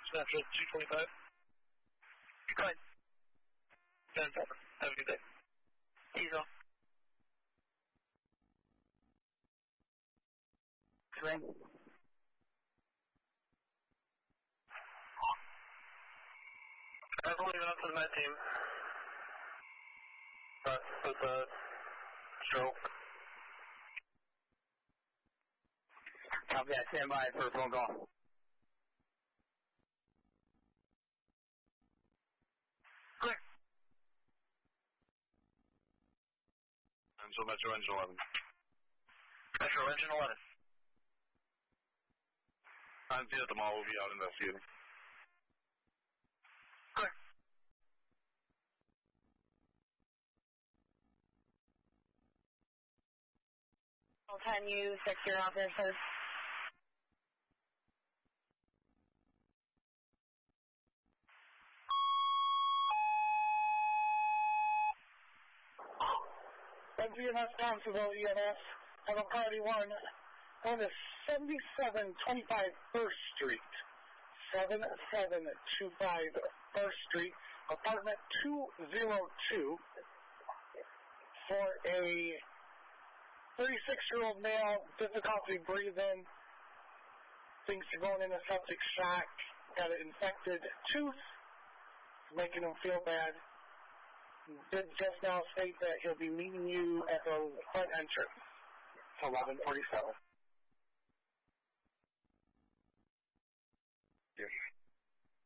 Snapshot 225. Go ahead. 10-7. Have a good day. Diesel. Ring. I'm leaving up to the med team. With a stroke. Copy that. Stand by for a phone call. Clear. So Metro Engine 11. Metro Engine 11. I'm at the mall. We'll be out investigating. Clear. All time you secure officers. MGMS Constable EMS, I'm on priority 1 on the 7725 First Street. 7725 First Street, apartment 202, for a 36-year-old male, difficulty breathing, thinks you're going in a septic shock, got an infected tooth, making him feel bad. Did just now state that he'll be meeting you at the front entrance. 11:47.